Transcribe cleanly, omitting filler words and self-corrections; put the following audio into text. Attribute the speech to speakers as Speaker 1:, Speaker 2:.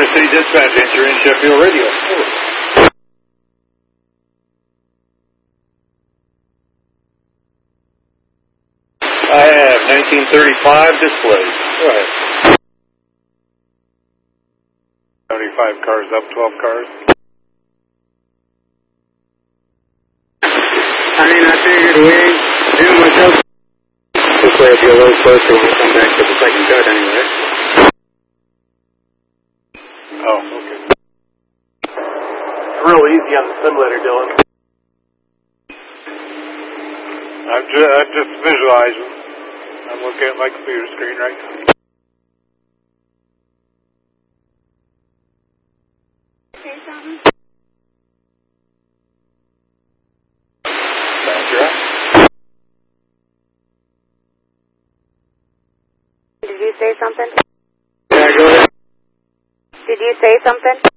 Speaker 1: City Dispatch, answer in Sheffield Radio. I have 1935 displays. Go ahead. 75 cars up, 12 cars.
Speaker 2: I mean, I figured him myself. This way it'd be a little closer when we come back to the second cut anyway.
Speaker 1: Oh, okay.
Speaker 3: Real easy on the simulator, Dylan.
Speaker 1: I'm just visualizing. I'm looking at my computer screen right now.
Speaker 4: Say something?
Speaker 1: Sandra?
Speaker 4: Did you say something?
Speaker 2: Yeah, go ahead.
Speaker 4: Did you say something?